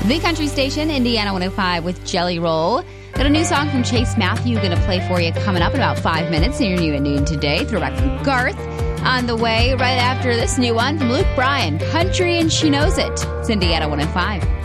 The Country Station, Indiana 105 with Jelly Roll. Got a new song from Chase Matthew going to play for you coming up in about 5 minutes in your New at Noon today. Throwback from Garth on the way right after this new one from Luke Bryan, Country and She Knows It. It's Indiana 105.